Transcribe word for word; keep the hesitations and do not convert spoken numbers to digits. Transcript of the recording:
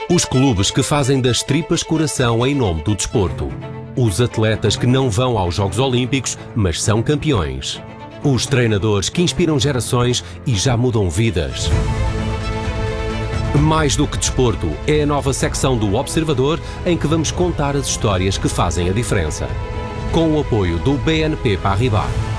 Os clubes que fazem das tripas coração em nome do desporto. Os atletas que não vão aos Jogos Olímpicos, mas são campeões. Os treinadores que inspiram gerações e já mudam vidas. Mais do que desporto, é a nova secção do Observador em que vamos contar as histórias que fazem a diferença. Com o apoio do B N P Paribas.